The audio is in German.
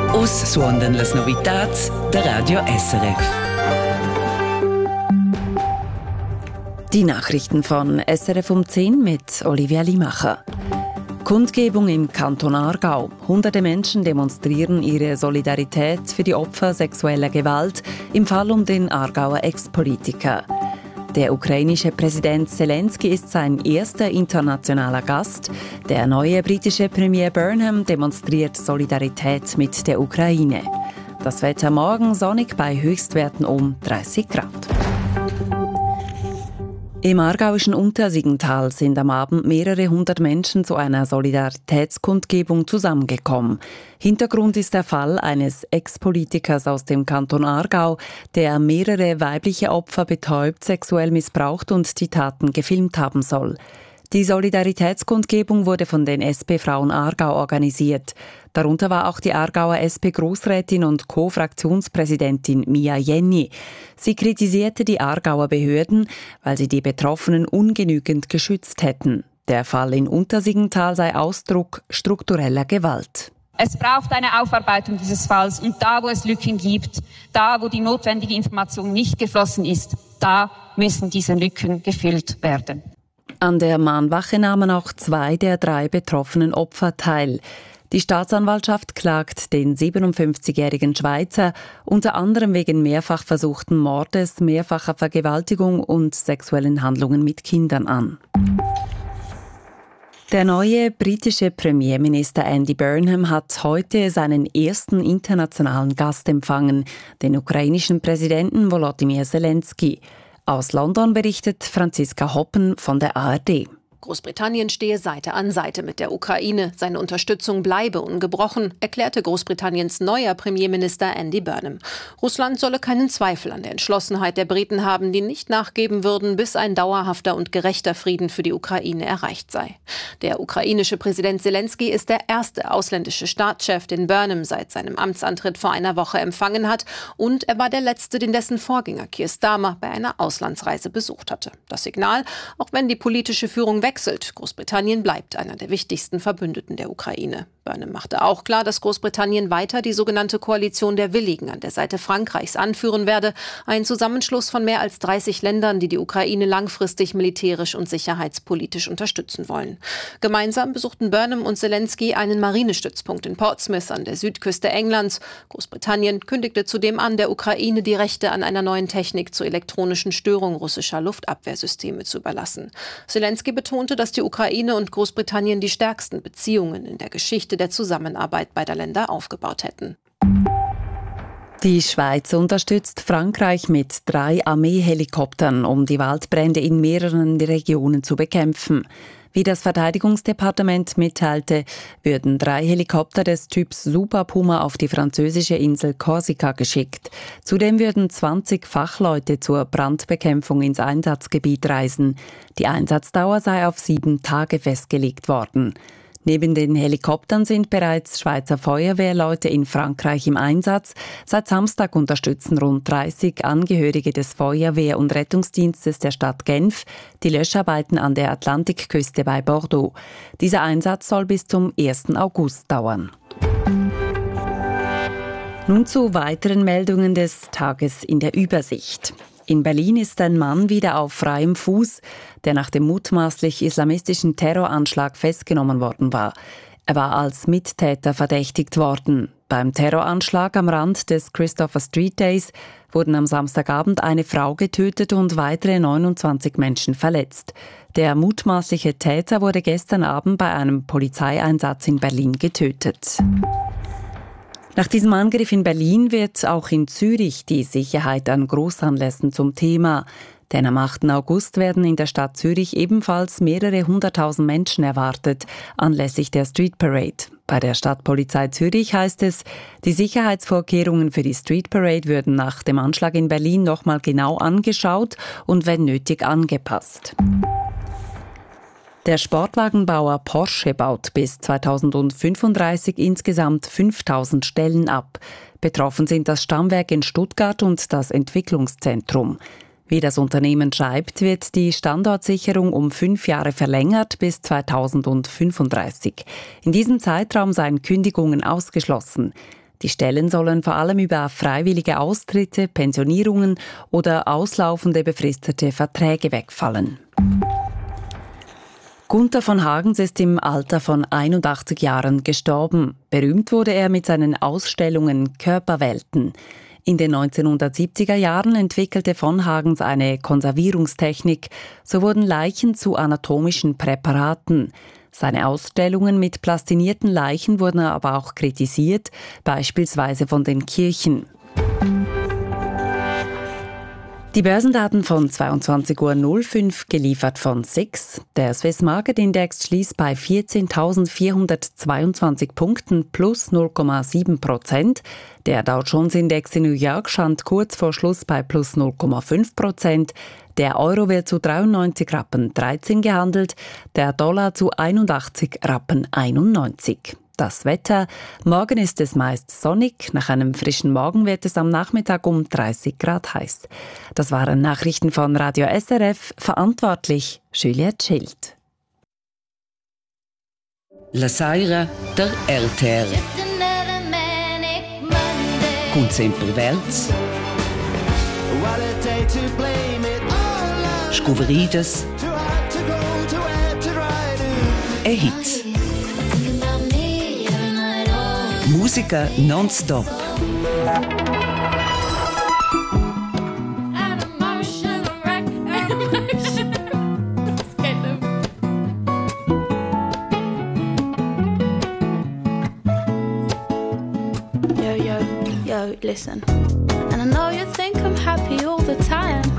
Us suondan las novitats der Radio SRF. Die Nachrichten von SRF um 10 mit Olivia Limacher. Kundgebung im Kanton Aargau. Hunderte Menschen demonstrieren ihre Solidarität für die Opfer sexueller Gewalt im Fall um den Aargauer Ex-Politiker. Der ukrainische Präsident Zelensky ist sein erster internationaler Gast. Der neue britische Premier Burnham demonstriert Solidarität mit der Ukraine. Das Wetter morgen sonnig bei Höchstwerten um 30 Grad. Im aargauischen Untersiggenthal sind am Abend mehrere hundert Menschen zu einer Solidaritätskundgebung zusammengekommen. Hintergrund ist der Fall eines Ex-Politikers aus dem Kanton Aargau, der mehrere weibliche Opfer betäubt, sexuell missbraucht und die Taten gefilmt haben soll. Die Solidaritätskundgebung wurde von den SP-Frauen Aargau organisiert. Darunter war auch die Aargauer SP-Grossrätin und Co-Fraktionspräsidentin Mia Jenny. Sie kritisierte die Aargauer Behörden, weil sie die Betroffenen ungenügend geschützt hätten. Der Fall in Untersiggenthal sei Ausdruck struktureller Gewalt. Es braucht eine Aufarbeitung dieses Falls und da, wo es Lücken gibt, da, wo die notwendige Information nicht geflossen ist, da müssen diese Lücken gefüllt werden. An der Mahnwache nahmen auch 2 der 3 betroffenen Opfer teil. Die Staatsanwaltschaft klagt den 57-jährigen Schweizer unter anderem wegen mehrfach versuchten Mordes, mehrfacher Vergewaltigung und sexuellen Handlungen mit Kindern an. Der neue britische Premierminister Andy Burnham hat heute seinen ersten internationalen Gast empfangen, den ukrainischen Präsidenten Volodymyr Zelensky. Aus London berichtet Franziska Hoppen von der ARD. Großbritannien stehe Seite an Seite mit der Ukraine. Seine Unterstützung bleibe ungebrochen, erklärte Großbritanniens neuer Premierminister Andy Burnham. Russland solle keinen Zweifel an der Entschlossenheit der Briten haben, die nicht nachgeben würden, bis ein dauerhafter und gerechter Frieden für die Ukraine erreicht sei. Der ukrainische Präsident Zelensky ist der erste ausländische Staatschef, den Burnham seit seinem Amtsantritt vor einer Woche empfangen hat. Und er war der letzte, den dessen Vorgänger Keir Starmer bei einer Auslandsreise besucht hatte. Das Signal, auch wenn die politische Führung wechselt, Großbritannien bleibt einer der wichtigsten Verbündeten der Ukraine. Burnham machte auch klar, dass Großbritannien weiter die sogenannte Koalition der Willigen an der Seite Frankreichs anführen werde. Ein Zusammenschluss von mehr als 30 Ländern, die die Ukraine langfristig militärisch und sicherheitspolitisch unterstützen wollen. Gemeinsam besuchten Burnham und Zelensky einen Marinestützpunkt in Portsmouth an der Südküste Englands. Großbritannien kündigte zudem an, der Ukraine die Rechte an einer neuen Technik zur elektronischen Störung russischer Luftabwehrsysteme zu überlassen. Zelensky betonte, dass die Ukraine und Großbritannien die stärksten Beziehungen in der Geschichte der Zusammenarbeit beider Länder aufgebaut hätten. Die Schweiz unterstützt Frankreich mit 3 Armeehelikoptern, um die Waldbrände in mehreren Regionen zu bekämpfen. Wie das Verteidigungsdepartement mitteilte, würden 3 Helikopter des Typs Super Puma auf die französische Insel Korsika geschickt. Zudem würden 20 Fachleute zur Brandbekämpfung ins Einsatzgebiet reisen. Die Einsatzdauer sei auf 7 Tage festgelegt worden. Neben den Helikoptern sind bereits Schweizer Feuerwehrleute in Frankreich im Einsatz. Seit Samstag unterstützen rund 30 Angehörige des Feuerwehr- und Rettungsdienstes der Stadt Genf die Löscharbeiten an der Atlantikküste bei Bordeaux. Dieser Einsatz soll bis zum 1. August dauern. Nun zu weiteren Meldungen des Tages in der Übersicht. In Berlin ist ein Mann wieder auf freiem Fuß, der nach dem mutmaßlich islamistischen Terroranschlag festgenommen worden war. Er war als Mittäter verdächtigt worden. Beim Terroranschlag am Rand des Christopher Street Days wurden am Samstagabend eine Frau getötet und weitere 29 Menschen verletzt. Der mutmaßliche Täter wurde gestern Abend bei einem Polizeieinsatz in Berlin getötet. Nach diesem Angriff in Berlin wird auch in Zürich die Sicherheit an Grossanlässen zum Thema. Denn am 8. August werden in der Stadt Zürich ebenfalls mehrere 100.000 Menschen erwartet, anlässlich der Street Parade. Bei der Stadtpolizei Zürich heißt es, die Sicherheitsvorkehrungen für die Street Parade würden nach dem Anschlag in Berlin nochmal genau angeschaut und wenn nötig angepasst. Der Sportwagenbauer Porsche baut bis 2035 insgesamt 5.000 Stellen ab. Betroffen sind das Stammwerk in Stuttgart und das Entwicklungszentrum. Wie das Unternehmen schreibt, wird die Standortsicherung um 5 Jahre verlängert bis 2035. In diesem Zeitraum seien Kündigungen ausgeschlossen. Die Stellen sollen vor allem über freiwillige Austritte, Pensionierungen oder auslaufende befristete Verträge wegfallen. Gunther von Hagens ist im Alter von 81 Jahren gestorben. Berühmt wurde er mit seinen Ausstellungen Körperwelten. In den 1970er Jahren entwickelte von Hagens eine Konservierungstechnik. So wurden Leichen zu anatomischen Präparaten. Seine Ausstellungen mit plastinierten Leichen wurden aber auch kritisiert, beispielsweise von den Kirchen. Die Börsendaten von 22.05 Uhr, geliefert von SIX. Der Swiss Market Index schließt bei 14.422 Punkten plus 0,7%. Der Dow Jones Index in New York stand kurz vor Schluss bei plus 0,5%. Der Euro wird zu 93 Rappen 13 gehandelt, der Dollar zu 81 Rappen 91. Das Wetter: Morgen ist es meist sonnig, nach einem frischen Morgen wird es am Nachmittag um 30 Grad heiß. Das waren Nachrichten von Radio SRF, verantwortlich Juliette Schild. La Saira der RTR. Kommt sempre Welts. Scuverides. Hits. Musica non-stop. Yo, listen. And I know you think I'm happy all the time.